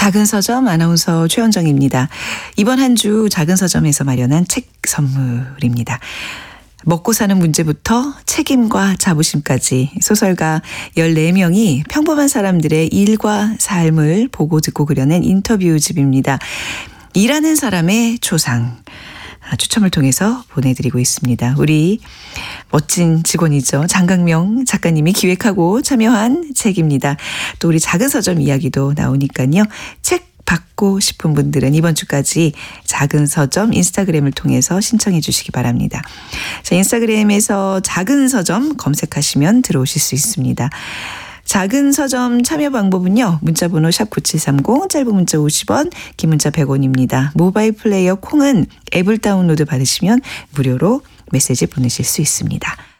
작은 서점 아나운서 최원정입니다. 이번 한 주 작은 서점에서 마련한 책 선물입니다. 먹고 사는 문제부터 책임과 자부심까지 소설가 14명이 평범한 사람들의 일과 삶을 보고 듣고 그려낸 인터뷰집입니다. 일하는 사람의 초상. 추첨을 통해서 보내드리고 있습니다. 우리 멋진 직원이죠. 장강명 작가님이 기획하고 참여한 책입니다. 또 우리 작은 서점 이야기도 나오니까요. 책 받고 싶은 분들은 이번 주까지 작은 서점 인스타그램을 통해서 신청해 주시기 바랍니다. 자, 인스타그램에서 작은 서점 검색하시면 들어오실 수 있습니다. 작은 서점 참여 방법은요. 문자번호 샵 9730, 짧은 문자 50원, 긴 문자 100원입니다. 모바일 플레이어 콩은 앱을 다운로드 받으시면 무료로 메시지 보내실 수 있습니다.